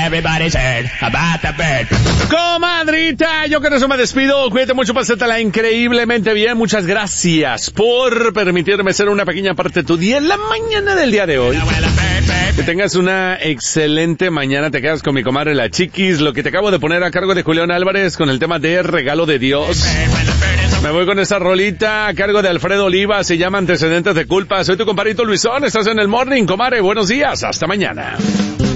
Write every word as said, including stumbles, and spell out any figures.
everybody's heard about the bird. Comadrita, yo con eso me despido. Cuídate mucho, pásatela increíblemente bien. Muchas gracias por permitirme ser una pequeña parte de tu día en la mañana del día de hoy. Que tengas una excelente mañana. Te quedas con mi comadre La Chiquis. Lo que te acabo de poner a cargo de Julián Álvarez con el tema de Regalo de Dios. Me voy con esa rolita a cargo de Alfredo Oliva. Se llama Antecedentes de Culpa. Soy tu compadrito Luisón. Estás en el Morning, comadre. Buenos días. Hasta mañana.